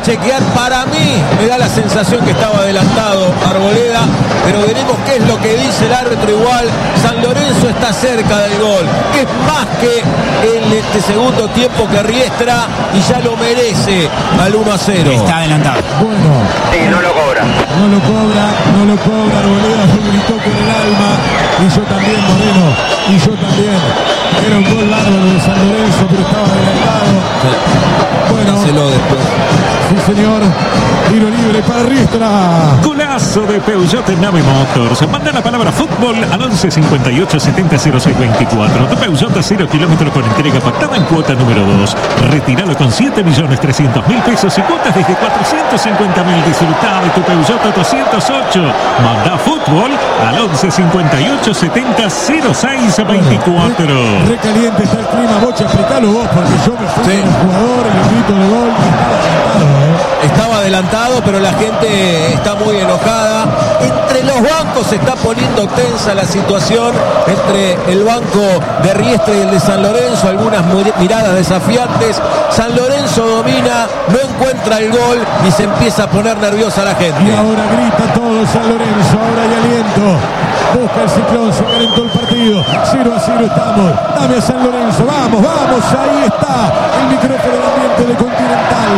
chequear. Para mí me da la sensación que estaba adelantado Arboleda, pero veremos qué es lo que dice el árbitro. Igual San Lorenzo está cerca del gol, que es más que en este segundo tiempo que Riestra, y ya lo merece al 1-0. Está adelantado. Bueno. Sí, no lo cobra. No lo cobra, Arboleda lo gritó con el alma, y yo también, Moreno, y yo también. Era un gol bárbaro de San Lorenzo, pero estaba adelantado. Bueno, hacelo después. Sí, señor. Tiro libre para Riestra. Golazo de Peugeot en Nave Motors. Manda la palabra fútbol al 11 58 70 06 24. Tu Peugeot a 0 kilómetros con entrega pactada en cuota número 2. Retíralo con 7.300.000 pesos y cuotas desde 450.000. Disfrutá de tu Peugeot 208. Manda fútbol al 11 58 70 06 24. Recaliente está el clima, Bocha, explicalo vos, porque yo me fui con el jugador, el grito de gol, estaba adelantado, pero la gente está muy enojada. Entre los bancos se está poniendo tensa la situación, entre el banco de Riestra y el de San Lorenzo, algunas miradas desafiantes. San Lorenzo domina, no encuentra el gol y se empieza a poner nerviosa la gente. Y ahora grita todo San Lorenzo, ahora hay aliento. Busca el Ciclón, se calentó el partido. 0-0 estamos. Dame a San Lorenzo, vamos, ahí está el micrófono del ambiente de Continental.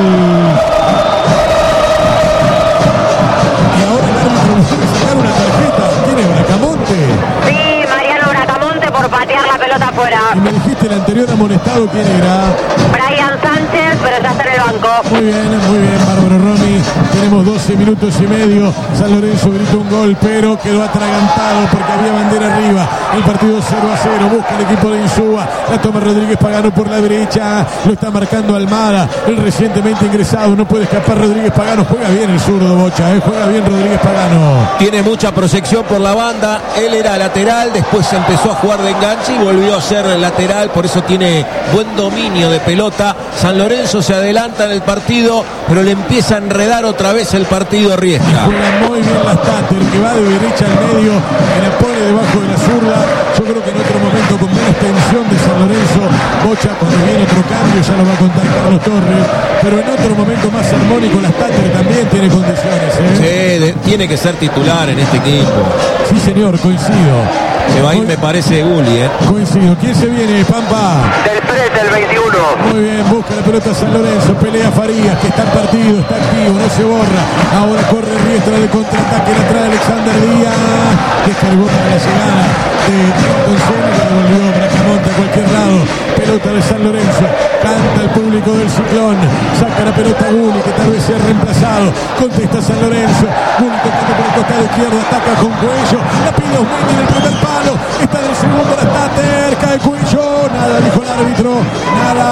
Y ahora el árbitro nos quiere sacar una tarjeta. ¿Quién es, Bracamonte? Sí, Mariano Bracamonte por patear la pelota afuera. Y me dijiste el anterior amonestado, ¿quién era? Brian Sánchez, pero ya está en el banco. Muy bien, bárbaro, Romy. Tenemos 12 minutos y medio. San Lorenzo gritó un gol, pero quedó atragantado porque había bandera arriba. El partido 0-0. Busca el equipo de Insúa. La toma Rodríguez Pagano por la derecha. Lo está marcando Almada, el recientemente ingresado. No puede escapar Rodríguez Pagano. Juega bien el zurdo, Bocha. Juega bien Rodríguez Pagano. Tiene mucha proyección por la banda. Él era lateral, después empezó a jugar de enganche y volvió a ser lateral. Por eso tiene buen dominio de pelota. San Lorenzo se adelanta en el partido, pero le empieza a enredar otra vez el partido Riestra. Juega muy bien la Stater, que va de derecha al medio, que la pone debajo de la zurda. Yo creo que en otro momento con menos tensión de San Lorenzo, Bocha, cuando viene otro cambio, ya lo va a contar Carlos Torres, pero en otro momento más armónico la Stater también tiene condiciones. Sí, tiene que ser titular en este equipo. Sí, señor, coincido. Se va a ir, me parece, Gulli, Coincido. ¿Quién se viene, Pampa? Del Prete, el 21. Muy bien, busca la pelota San Lorenzo, pelea Farías, que está en partido, está activo, no se borra. Ahora corre Riestra de contraataque, la trae Alexander Díaz, descargó para la llegada de González, que devolvió Bracamonte a cualquier lado. Pelota de San Lorenzo, canta el público del Ciclón, saca la pelota Gulli, que tal vez sea reemplazado, contesta San Lorenzo, Gulli tocando por el costado izquierdo, ataca con Cuello, la pide Osmendi en el primer palo, está en el segundo la Stater, cae Cuello, nada, dijo el árbitro, nada.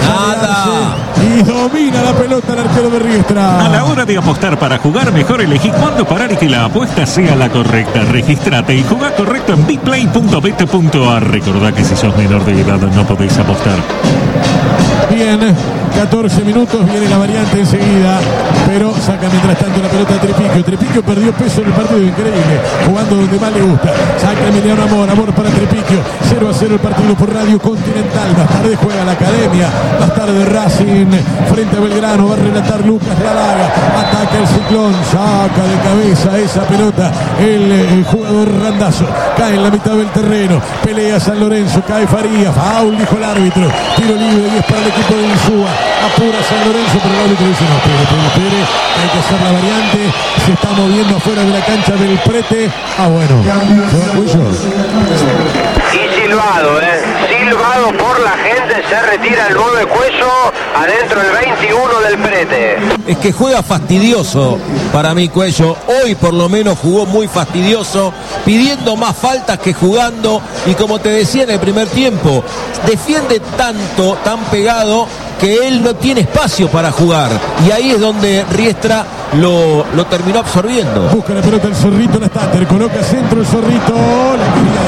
Y domina la pelota el arquero de Riestra. A la hora de apostar para jugar, mejor elegí cuándo parar y que la apuesta sea la correcta. Registrate y jugá correcto en bigplay.bet.ar. Recordá que si sos menor de edad no podéis apostar. Bien, 14 minutos, viene la variante enseguida, pero saca mientras tanto la pelota a Tripiquio. Tripiquio perdió peso en el partido, increíble, jugando donde más le gusta. Saca Emiliano Amor para Tripiquio. 0-0 el partido por Radio Continental. Más tarde juega la Academia, más tarde Racing frente a Belgrano. Va a relatar Lucas Lalaga. Ataca el Ciclón, saca de cabeza esa pelota el jugador Randazzo. Cae en la mitad del terreno, pelea San Lorenzo, cae Farías, foul, dijo el árbitro. Tiro libre y es para el equipo de Insúa. Apura San Lorenzo, pero el árbitro dice no, espere, hay que hacer la variante. Se está moviendo afuera de la cancha del Prete. Bueno, se va Cuello. Y silbado por la gente, se retira el 9 Cuello, adentro el 21 del Prete. Es que juega fastidioso para mí Cuello. Hoy por lo menos jugó muy fastidioso, pidiendo más faltas que jugando. Y como te decía en el primer tiempo, defiende tanto, tan pegado, que él no tiene espacio para jugar. Y ahí es donde Riestra lo terminó absorbiendo. Busca la pelota el Zorrito, la Stater, coloca centro el Zorrito, la quería